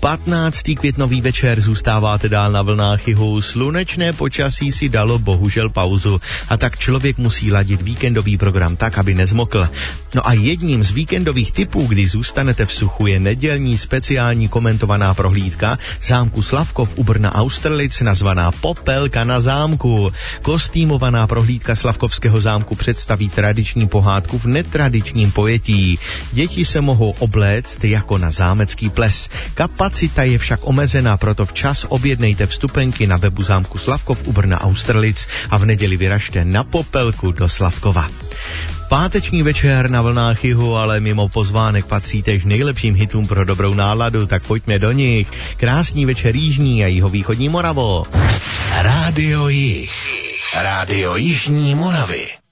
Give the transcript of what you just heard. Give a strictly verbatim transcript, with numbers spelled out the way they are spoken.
patnáctý květnový večer, zůstáváte dál na vlnách Jihu. Slunečné počasí si dalo bohužel pauzu a tak člověk musí ladit víkendový program tak, aby nezmokl. No a jedním z víkendových typů, kdy zůstanete v suchu, je nedělní speciální komentovaná prohlídka zámku Slavkov u Brna Austerlitz, nazvaná Popelka na zámku. Kostýmovaná prohlídka Slavkovského zámku představí tradiční pohádku v netradičním pojetí. Děti se mohou obléct jako na zámecký ples. Kapacita je však omezená, proto včas objednejte vstupenky na webu zámku Slavkov u Brna Austerlitz a v neděli vyražte na Popelku do Slavkova. Páteční večer na vlnách Jihu, ale mimo pozvánek patří též nejlepším hitům pro dobrou náladu, tak pojďme do nich. Krásný večer Jižní a jihovýchodní Moravo. Rádio Jih. Rádio Jižní Moravy.